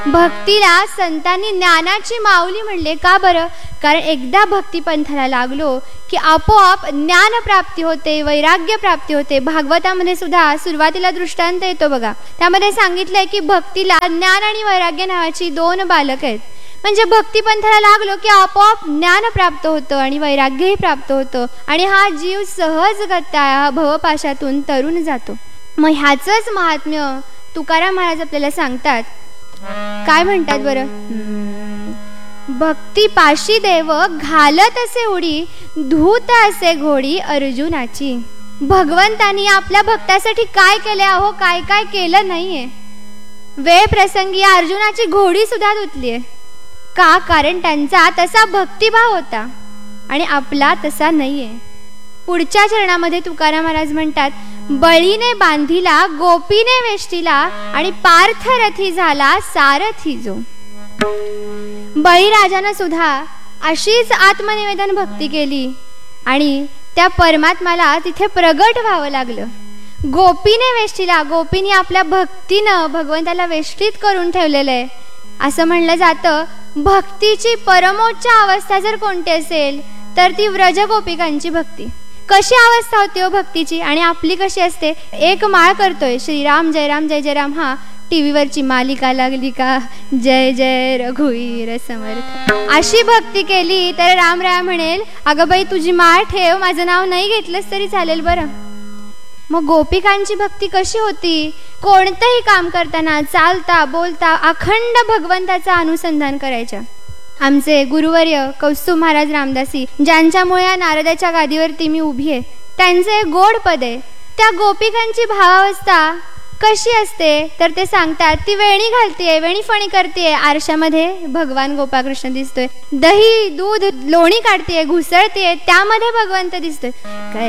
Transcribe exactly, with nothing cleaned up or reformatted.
भक्तीला संतांनी ज्ञानाची माऊली म्हणले का बरं? कारण एकदा भक्तिपंथाला लागलो की आपोआप ज्ञान प्राप्ती होते, वैराग्य प्राप्ती होते. भागवतामध्ये सुद्धा सुरुवातीला दृष्टांत येतो बघा, त्यामध्ये सांगितलंय की भक्तीला ज्ञान आणि वैराग्य नावाची दोन बालक आहेत. म्हणजे भक्तिपंथाला लागलो की आपोआप ज्ञान प्राप्त होतं आणि वैराग्यही प्राप्त होतं आणि हा जीव सहजगत्या भवपाशातून तरुण जातो. मग ह्याचंच महात्म्य तुकाराम महाराज आपल्याला सांगतात. काय म्हणतात बरं? भक्ती पाशी देव घालत असे उडी, धूत असे घोडी अर्जुनाची. भगवंतानी आपल्या भक्तासाठी काय केले अहो, काय काय केलं नाहीये. वेळ प्रसंगी अर्जुनाची घोडी सुद्धा धुतलीये. का? कारण त्यांचा तसा भक्तिभाव होता आणि आपला तसा नाहीये. पुढच्या चरणामध्ये तुकाराम महाराज म्हणतात, बळीने बांधिला गोपीने वेष्टीला आणि पार्थरथी झाला सारथी जो. बळीराजानं सुद्धा अशीच आत्मनिवेदन भक्ती केली आणि त्या परमात्म्याला तिथे प्रगट व्हावं लागलं. गोपीने वेष्टीला, गोपीने आपल्या भक्तीनं भगवंताला वेष्टीत करून ठेवलेलं आहे. असं म्हणलं जातं, भक्तीची परमोच्च अवस्था जर कोणती असेल तर ती व्रजगोपिकांची भक्ती. कशी अवस्था होती हो भक्तीची आणि आपली कशी असते? एक माळ करतोय श्रीराम जय राम जय जय राम, हा टीव्हीवरची मालिका लागली का जय जय रघुवीर समर्थ, अशी भक्ती केली तर राम राम म्हणेल, अगं बाई तुझी माळ ठेव, माझं नाव नाही घेतलंस तरी चालेल बरं. मग गोपिकांची भक्ती कशी होती? कोणतंही काम करताना, चालता बोलता अखंड भगवंताचं अनुसंधान करायच्या. आमचे गुरुवर्य कौस्तुभ महाराज रामदासी, ज्यांच्यामुळे या नारदाच्या गादीवरती मी उभी आहे, त्यांचे एक गोड पद आहे. त्या गोपिकांची भावावस्था कशी असते तर ते सांगतात, ती वेणी घालतीये, वेणी फणी करतीये, आरशामध्ये भगवान गोपाळकृष्ण दिसतोय, दही दूध लोणी काढतीये, घुसळतीये, त्यामध्ये भगवंत दिसतोय.